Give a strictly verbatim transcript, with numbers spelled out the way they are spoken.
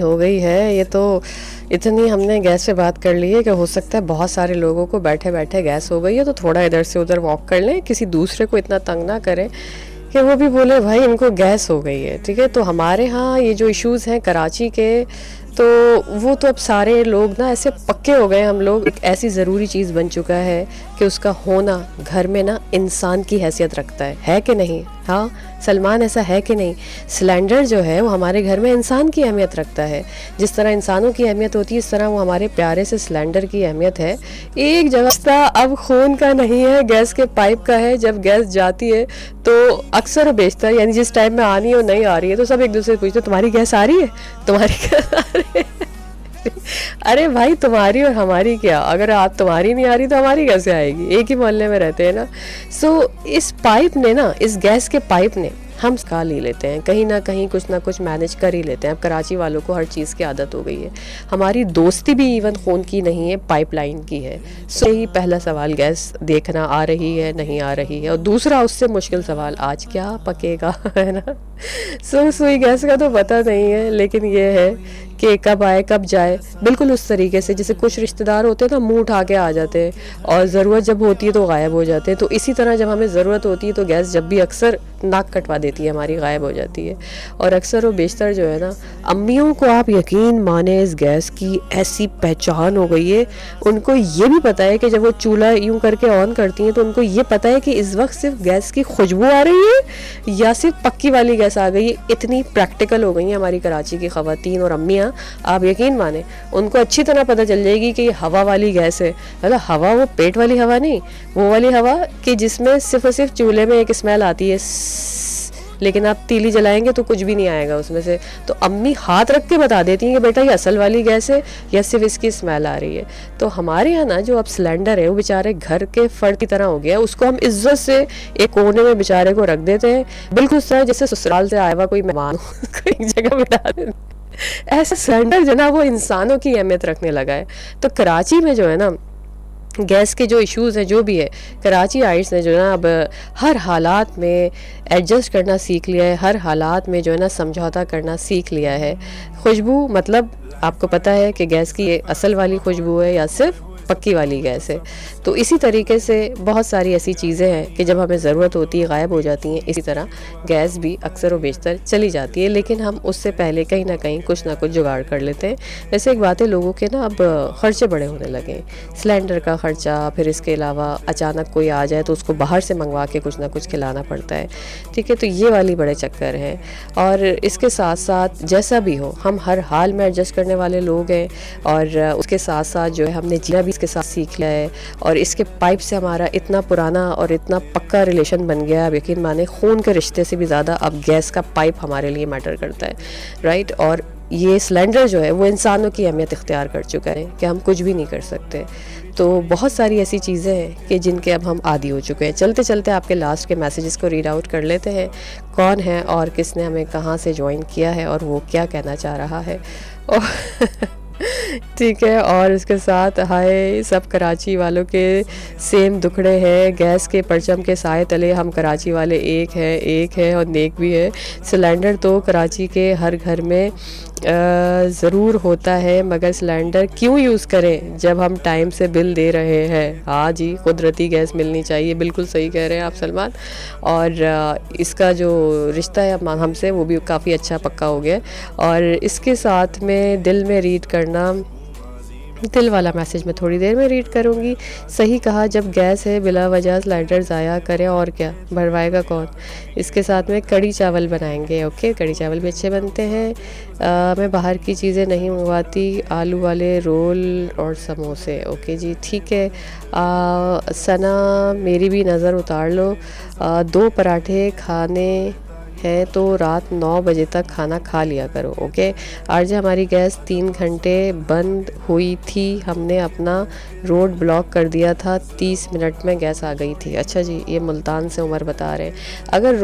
हो गई है, ये तो इतनी हमने गैस पे बात कर ली है कि हो सकता है बहुत सारे लोगों को बैठे बैठे गैस हो गई है, तो थोड़ा इधर से उधर वॉक कर लें, किसी दूसरे को इतना तंग ना करें कि वो भी बोले भाई इनको गैस हो गई है। ठीक है, तो हमारे यहाँ ये जो इश्यूज़ हैं कराची के, तो वो तो अब सारे लोग ना ऐसे पक्के हो गए, हम लोग एक ऐसी ज़रूरी चीज़ बन चुका है कि उसका होना घर में ना इंसान की हैसियत रखता है है कि नहीं? हाँ सलमान, ऐसा है कि नहीं? सिलेंडर जो है वो हमारे घर में इंसान की अहमियत रखता है। जिस तरह इंसानों की अहमियत होती है, इस तरह वो हमारे प्यारे से सिलेंडर की अहमियत है। एक जगह अब खून का नहीं है, गैस के पाइप का है। जब गैस जाती है तो अक्सर बेचतर, यानी जिस टाइम में आनी है और नहीं आ रही है, तो सब एक दूसरे से पूछते तुम्हारी गैस आ रही है, तुम्हारी गैस आ रही है। अरे भाई तुम्हारी और हमारी क्या, अगर आप तुम्हारी नहीं आ रही तो हमारी कैसे आएगी, एक ही मोहल्ले में रहते हैं ना। सो so, इस पाइप ने ना, इस गैस के पाइप ने हम का ले लेते हैं, कहीं ना कहीं कुछ ना कुछ मैनेज कर ही लेते हैं। अब कराची वालों को हर चीज़ की आदत हो गई है। हमारी दोस्ती भी इवन खून की नहीं है, पाइपलाइन की है। सो यही पहला सवाल, गैस देखना आ रही है नहीं आ रही है, और दूसरा उससे मुश्किल सवाल, आज क्या पकेगा, है ना। सो सुई गैस का तो पता नहीं है, लेकिन ये है कि कब आए कब जाए, बिल्कुल उस तरीके से जैसे कुछ रिश्तेदार होते हैं ना, मुंह उठा के आ जाते हैं, और ज़रूरत जब होती है तो गायब हो जाते हैं। तो इसी तरह जब हमें ज़रूरत होती है तो गैस जब भी अक्सर नाक कटवा देती है हमारी, गायब हो जाती है। और अक्सर वो बेशतर जो है ना, अम्मियों को आप यकीन माने इस गैस की ऐसी पहचान हो गई है, उनको ये भी पता है कि जब वो चूल्हा यूँ करके ऑन करती हैं तो उनको ये पता है कि इस वक्त सिर्फ गैस की खुशबू आ रही है या सिर्फ पक्की वाली गैस आ गई है। इतनी प्रैक्टिकल हो गई हैं हमारी कराची की ख़वातीन और अम्मियाँ, आप यकीन माने उनको अच्छी तरह पता चल जाएगी कि ये हवा वाली गैस है। मतलब हवा वो पेट वाली हवा नहीं, वो वाली हवा कि जिसमें सिर्फ और सिर्फ चूल्हे में एक स्मेल आती है, लेकिन आप तीली जलाएंगे तो कुछ भी नहीं आएगा उसमें से। तो अम्मी हाथ रख के बता देती हैं कि बेटा ये असल वाली गैस है या सिर्फ इसकी स्मेल आ रही है। तो हमारे यहाँ ना जो अब सिलेंडर है वो बेचारे घर के फर्द की तरह हो गया है, उसको हम इज्जत से एक कोने में बेचारे को रख देते हैं, बिल्कुल उस तरह जैसे ससुराल से आया हुआ कोई मेहमान एक जगह बिठा देते हैं। ऐसा सिलेंडर जो ना वो इंसानों की अहमियत रखने लगा है। तो कराची में जो है ना गैस के जो इश्यूज़ हैं, जो भी है, कराची आइट्स ने जो है ना अब हर हालात में एडजस्ट करना सीख लिया है, हर हालात में जो है ना समझौता करना सीख लिया है। खुशबू मतलब आपको पता है कि गैस की असल वाली खुशबू है या सिर्फ पक्की वाली गैस है। तो इसी तरीके से बहुत सारी ऐसी चीज़ें हैं कि जब हमें ज़रूरत होती है गायब हो जाती हैं। इसी तरह गैस भी अक्सर व बेशतर चली जाती है, लेकिन हम उससे पहले कहीं ना कहीं कुछ ना कुछ जुगाड़ कर लेते हैं। वैसे एक बात है, लोगों के ना अब ख़र्चे बड़े होने लगे हैं, सिलेंडर का ख़र्चा, फिर इसके अलावा अचानक कोई आ जाए तो उसको बाहर से मंगवा के कुछ ना कुछ खिलाना पड़ता है। ठीक है, तो ये वाली बड़े चक्कर हैं। और इसके साथ साथ जैसा भी हो, हम हर हाल में एडजस्ट करने वाले लोग हैं, और उसके साथ साथ जो है हमने जीना भी इसके साथ सीख लिया है। और इसके पाइप से हमारा इतना पुराना और इतना पक्का रिलेशन बन गया, अब यकीन माने खून के रिश्ते से भी ज़्यादा अब गैस का पाइप हमारे लिए मैटर करता है, राइट। और ये सिलेंडर जो है वो इंसानों की अहमियत इख्तियार कर चुका है कि हम कुछ भी नहीं कर सकते। तो बहुत सारी ऐसी चीज़ें हैं कि जिनके अब हम आदी हो चुके हैं। चलते चलते आपके लास्ट के मैसेजेस को रीड आउट कर लेते हैं, कौन है और किसने हमें कहाँ से ज्वाइन किया है और वो क्या कहना चाह रहा है। ठीक है, और इसके साथ हाय सब कराची वालों के सेम दुखड़े हैं, गैस के परचम के साए तले हम कराची वाले एक है एक है और नेक भी है। सिलेंडर तो कराची के हर घर में ज़रूर होता है, मगर सिलेंडर क्यों यूज़ करें जब हम टाइम से बिल दे रहे हैं। हाँ जी, कुदरती गैस मिलनी चाहिए, बिल्कुल सही कह रहे हैं आप सलमान। और इसका जो रिश्ता है हमसे वो भी काफ़ी अच्छा पक्का हो गया। और इसके साथ में दिल में रीड करना, दिल वाला मैसेज मैं थोड़ी देर में रीड करूँगी। सही कहा, जब गैस है बिला वजह सिलेंडर ज़ाया करें और क्या, भरवाएगा कौन। इसके साथ में कड़ी चावल बनाएंगे। ओके, कड़ी चावल भी अच्छे बनते हैं। आ, मैं बाहर की चीज़ें नहीं मंगवाती, आलू वाले रोल और समोसे। ओके जी, ठीक है। आ, सना मेरी भी नज़र उतार लो, आ, दो पराठे खाने है तो रात नौ बजे तक खाना खा लिया करो। ओके, आज हमारी गैस तीन घंटे बंद हुई थी, हमने अपना रोड ब्लॉक कर दिया था, तीस मिनट में गैस आ गई थी। अच्छा जी, ये मुल्तान से उमर बता रहे हैं। अगर